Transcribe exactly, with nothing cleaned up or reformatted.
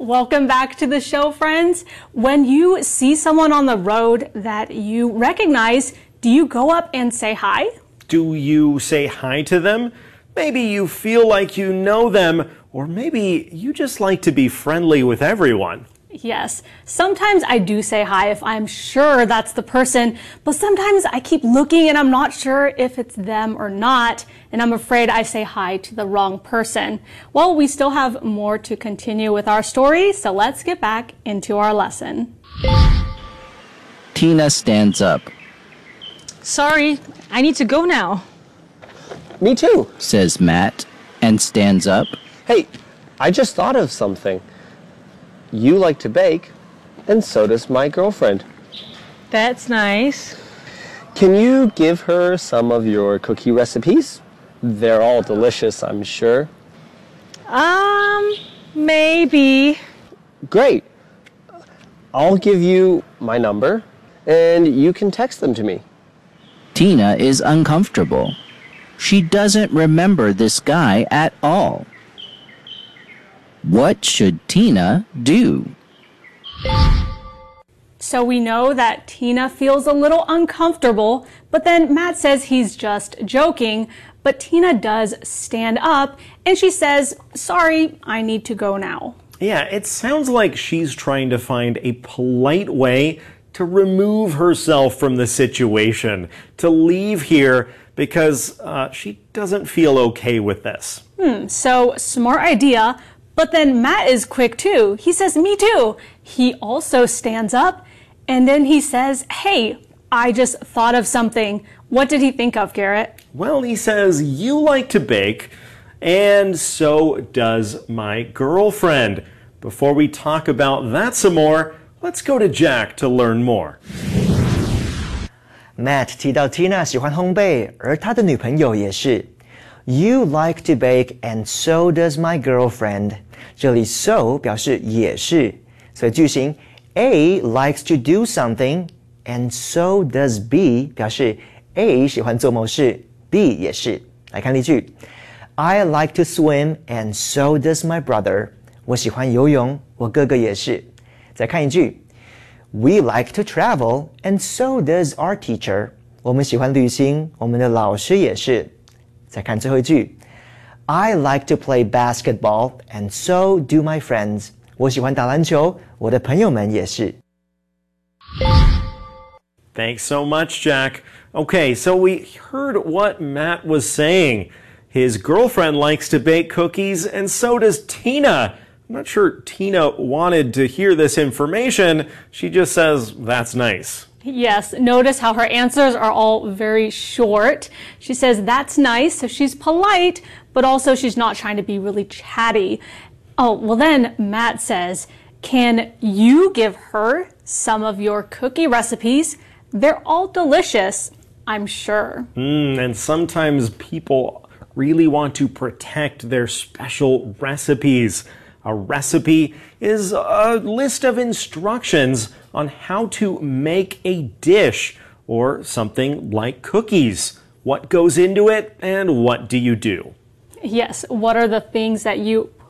Welcome back to the show, friends. When you see someone on the road that you recognize, do you go up and say hi? Do you say hi to them? Maybe you feel like you know them, or maybe you just like to be friendly with everyone. Yes, sometimes I do say hi if I'm sure that's the person, but sometimes I keep looking and I'm not sure if it's them or not, and I'm afraid I say hi to the wrong person. Well, we still have more to continue with our story, so let's get back into our lesson. Tina stands up. Sorry, I need to go now. Me too, says Matt, and stands up. Hey, I just thought of something. You like to bake, and so does my girlfriend. That's nice. Can you give her some of your cookie recipes? They're all delicious, I'm sure. Um, maybe. Great. I'll give you my number, and you can text them to me. Tina is uncomfortable. She doesn't remember this guy at all. What should Tina do? So we know that Tina feels a little uncomfortable, but then Matt says he's just joking, but Tina does stand up and she says, sorry, I need to go now. Yeah, it sounds like she's trying to find a polite way to remove herself from the situation, to leave here because uh, she doesn't feel okay with this. Hmm, so smart idea. But then Matt is quick too. He says, me too. He also stands up and then he says, hey, I just thought of something. What did he think of, Garrett? Well, he says, you like to bake, and so does my girlfriend. Before we talk about that some more, let's go to Jack to learn more. Matt 提到 Tina 喜欢烘焙，而他的女朋友也是。You like to bake, and so does my girlfriend. 这里 so 表示也是，所以句型 A likes to do something, and so does B 表示 A 喜欢做某事 ，B 也是。来看例句 I like to swim, and so does my brother. 我喜欢游泳，我哥哥也是。再看一句 We like to travel, and so does our teacher. 我们喜欢旅行，我们的老师也是。再看最后一句 I like to play basketball, and so do my friends. 我喜欢打篮球，我的朋友们也是。 Thanks so much, Jack. Okay, so we heard what Matt was saying. His girlfriend likes to bake cookies, and so does Tina. I'm not sure Tina wanted to hear this information. She just says, that's nice. Yes, notice how her answers are all very short. She says, that's nice, so she's polite, but also she's not trying to be really chatty. Oh, well then Matt says, can you give her some of your cookie recipes? They're all delicious, I'm sure. Mm, and sometimes people really want to protect their special recipes. A recipe is a list of instructions on how to make a dish or something like cookies. What goes into it and what do you do? Yes, what are the things that you